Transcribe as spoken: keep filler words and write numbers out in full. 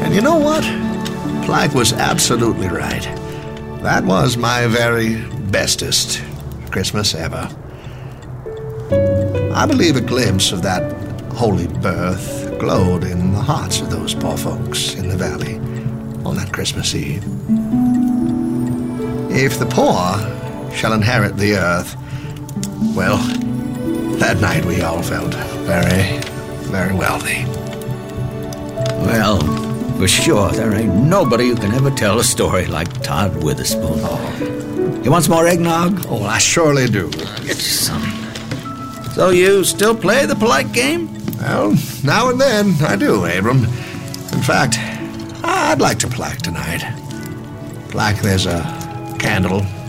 And you know what? Plack was absolutely right. That was my very bestest Christmas ever. I believe a glimpse of that holy birth glowed in the hearts of those poor folks in the valley on that Christmas Eve. If the poor shall inherit the earth, well, that night we all felt very, very wealthy. Well, for sure, there ain't nobody who can ever tell a story like Todd Witherspoon. Oh. You want some more eggnog? Oh, I surely do. I'll get you some. So you still play the polite game? Well, now and then I do, Abram. In fact, I'd like to plack tonight. Plack, there's a candle